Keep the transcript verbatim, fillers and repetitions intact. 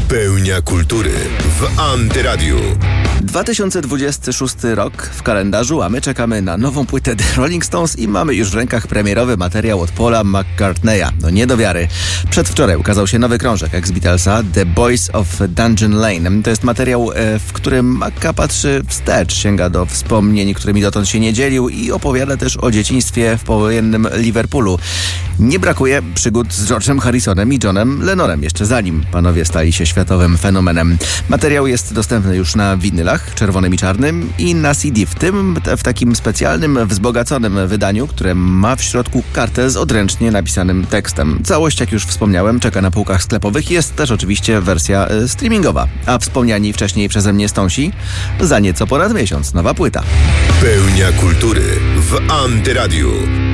Pełnia kultury w Antyradiu. dwa tysiące dwudziesty szósty rok w kalendarzu, a my czekamy na nową płytę The Rolling Stones i mamy już w rękach premierowy materiał od Paula McCartneya. No nie do wiary. Przedwczoraj ukazał się nowy krążek ex-Beatlesa, The Boys of Dungeon Lane. To jest materiał, w którym Macca patrzy wstecz, sięga do wspomnień, którymi dotąd się nie dzielił i opowiada też o dzieciństwie w powojennym Liverpoolu. Nie brakuje przygód z George'em Harrisonem i Johnem Lennonem, jeszcze zanim panowie stali się światowym fenomenem. Materiał jest dostępny już na winylach, czerwonym i czarnym, i na C D, w tym w takim specjalnym, wzbogaconym wydaniu, które ma w środku kartę z odręcznie napisanym tekstem. Całość, jak już wspomniałem, czeka na półkach sklepowych. Jest też oczywiście wersja streamingowa, a wspomniani wcześniej przeze mnie Stonesi za nieco ponad miesiąc nowa płyta. Pełnia kultury w Antyradiu.